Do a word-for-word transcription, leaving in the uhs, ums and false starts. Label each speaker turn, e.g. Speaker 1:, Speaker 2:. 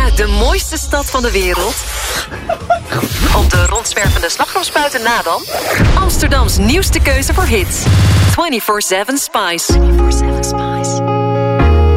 Speaker 1: Uit de mooiste stad van de wereld. Op de rondzwervende slagroomspuiten na dan. Amsterdams nieuwste keuze voor hits. vierentwintig zeven Spice.